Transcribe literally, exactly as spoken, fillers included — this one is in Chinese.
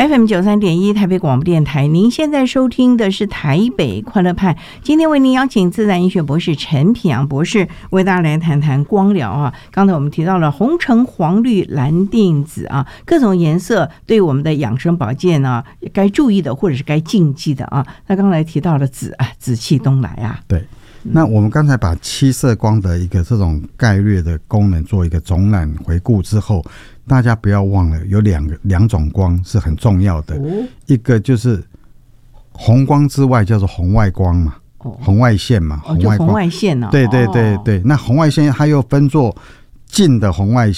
F M 九三点一台北广播电台，您现在收听的是台北快乐派。今天为您邀请自然医学博士陈品阳博士为大家来谈谈光疗啊。刚才我们提到了红橙黄绿蓝靛紫啊，各种颜色对我们的养生保健啊该注意的或者是该禁忌的啊。那刚才提到了紫啊，紫气东来啊。 对。那我们刚才把七色光的一个这种概略的功能做一个总览回顾之后，大家不要忘了有两个两种光是很重要的，哦、一个就是红光之外叫做红外光嘛，哦、红外线嘛， 红外光，哦、红外线呢、啊？ 对对对对，那红外线它又分作近的红外